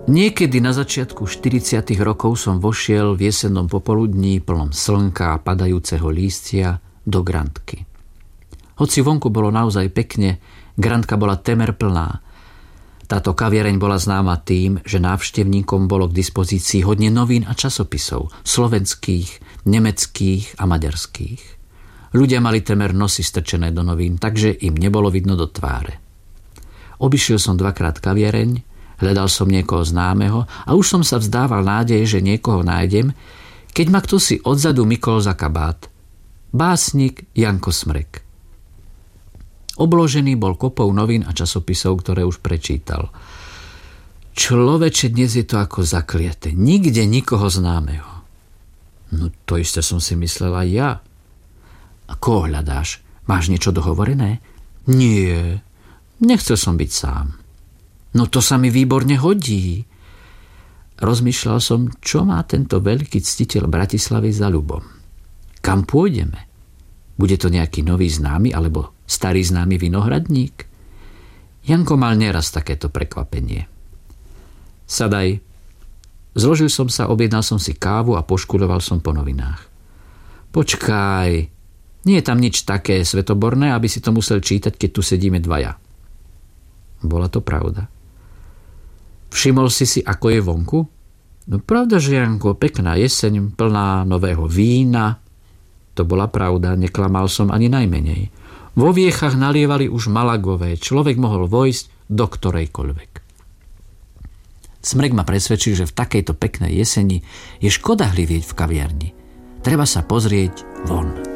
Niekedy na začiatku 40. rokov som vošiel v jesennom popoludní plnom slnka a padajúceho lístia do Grantky. Hoci vonku bolo naozaj pekne, Grantka bola temer plná. Táto kaviareň bola známa tým, že návštevníkom bolo k dispozícii hodne novín a časopisov, slovenských, nemeckých a maďarských. Ľudia mali temer nosy strčené do novín, takže im nebolo vidno do tváre. Obišiel som 2-krát kaviareň, hľadal som niekoho známeho a už som sa vzdával nádeje, že niekoho nájdem, keď ma ktosi odzadu mykol za kabát. Básnik Janko Smrek. Obložený bol kopou novín a časopisov, ktoré už prečítal. Človeče, dnes je to ako zakliate. Nikde nikoho známeho. No to isté som si myslel aj ja. A koho hľadáš? Máš niečo dohovorené? Nie, nechcel som byť sám. No to sa mi výborne hodí. Rozmýšľal som, čo má tento veľký ctiteľ Bratislavy za ľubom. Kam pôjdeme? Bude to nejaký nový známy alebo starý známy vinohradník? Janko mal neraz takéto prekvapenie. Sadaj. Zložil som sa, objednal som si kávu a poškuľoval som po novinách. Počkaj, nie je tam nič také svetoborné, aby si to musel čítať, keď tu sedíme dvaja. Bola to pravda. Všimol si, ako je vonku? No pravda, že Janko, pekná jeseň, plná nového vína. To bola pravda, neklamal som ani najmenej. Vo viechach nalievali už malagové, človek mohol vojsť do ktorejkoľvek. Smrek ma presvedčil, že v takejto peknej jeseni je škoda hľadieť v kaviarni. Treba sa pozrieť von.